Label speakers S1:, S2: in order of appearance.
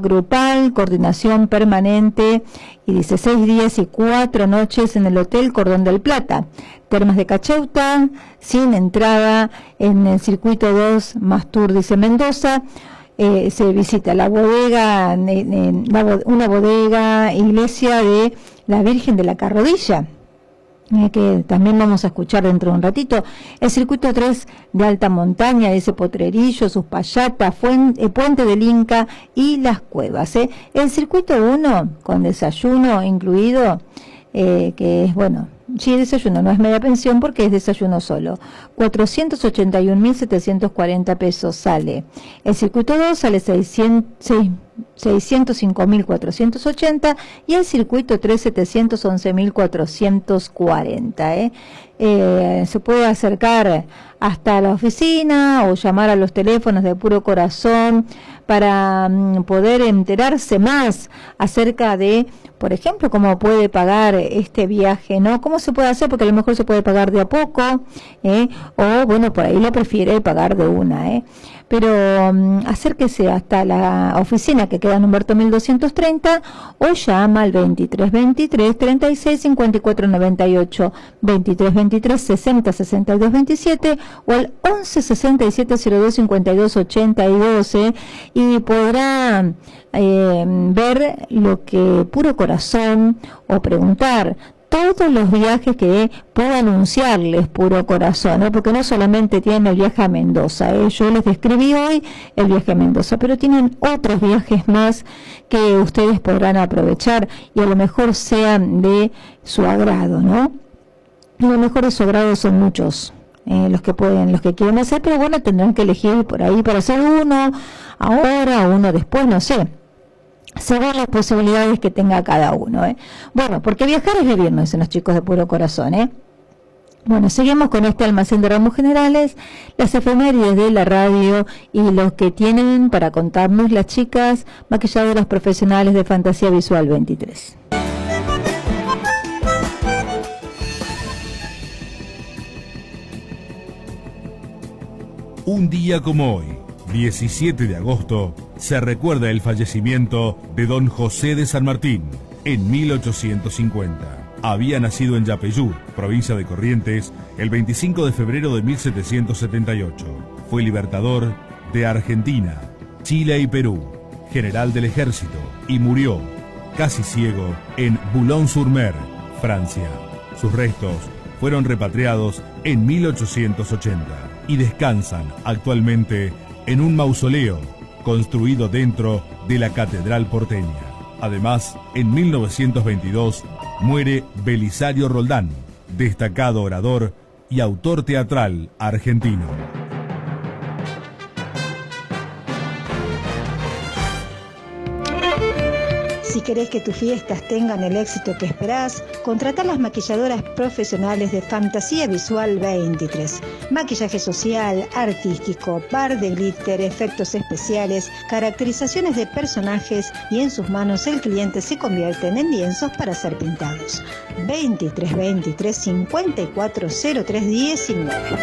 S1: grupal, coordinación permanente y 16 días y 4 noches en el Hotel Cordón del Plata. Termas de Cacheuta, sin entrada en el circuito 2 más Tour, dice Mendoza. Se visita la bodega, una bodega, iglesia de la Virgen de la Carrodilla, que también vamos a escuchar dentro de un ratito. El circuito 3 de alta montaña, ese Potrerillo, Uspallata, Puente del Inca y Las Cuevas. El circuito 1 con desayuno incluido, que es, bueno, sí, desayuno, no es media pensión porque es desayuno solo. 481.740 pesos sale. El circuito 2 sale 605.480 y el circuito 3 711.440. Se puede acercar hasta la oficina o llamar a los teléfonos de Puro Corazón para poder enterarse más acerca de, por ejemplo, cómo puede pagar este viaje, ¿no? ¿Cómo se puede hacer? Porque a lo mejor se puede pagar de a poco, o bueno, por ahí lo prefiere pagar de una, pero acérquese hasta la oficina que queda en Humberto 1230 o llama al 2323 36 54 98, 2323 60 62 27 o al 11 67 02 52 82, y podrá ver lo que Puro Corazón, o preguntar todos los viajes que pueda anunciarles Puro Corazón, porque no solamente tienen el viaje a Mendoza, yo les describí hoy el viaje a Mendoza, pero tienen otros viajes más que ustedes podrán aprovechar y a lo mejor sean de su agrado, ¿no? A lo mejor de su agrado son muchos los que quieren hacer, pero bueno, tendrán que elegir por ahí para hacer uno ahora o uno después, no sé, según las posibilidades que tenga cada uno, Bueno, porque viajar es vivir, dicen los chicos de Puro Corazón, Bueno, seguimos con este almacén de ramos generales, las efemérides de la radio y los que tienen para contarnos las chicas maquilladoras profesionales de Fantasía Visual 23.
S2: Un día como hoy, 17 de agosto, se recuerda el fallecimiento de don José de San Martín en 1850. Había nacido en Yapeyú, provincia de Corrientes, el 25 de febrero de 1778. Fue libertador de Argentina, Chile y Perú, general del ejército, y murió, casi ciego, en Boulogne-sur-Mer, Francia. Sus restos fueron repatriados en 1880 y descansan actualmente en un mausoleo construido dentro de la Catedral porteña. Además, en 1922 muere Belisario Roldán, destacado orador y autor teatral argentino.
S3: Si querés que tus fiestas tengan el éxito que esperás, contratá a las maquilladoras profesionales de Fantasía Visual 23. Maquillaje social, artístico, par de glitter, efectos especiales, caracterizaciones de personajes y en sus manos el cliente se convierten en lienzos para ser pintados. 2323 540319.